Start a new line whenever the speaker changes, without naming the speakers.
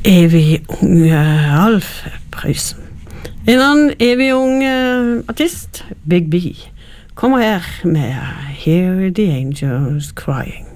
evig unge Alf Prøysen. En annen evig unge artist, Big B, kommer her med Hear the Angels Crying.